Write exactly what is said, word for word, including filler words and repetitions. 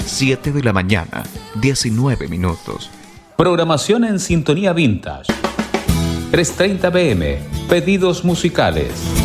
siete de la mañana, diecinueve minutos. Programación en sintonía vintage. tres treinta p m. Pedidos musicales.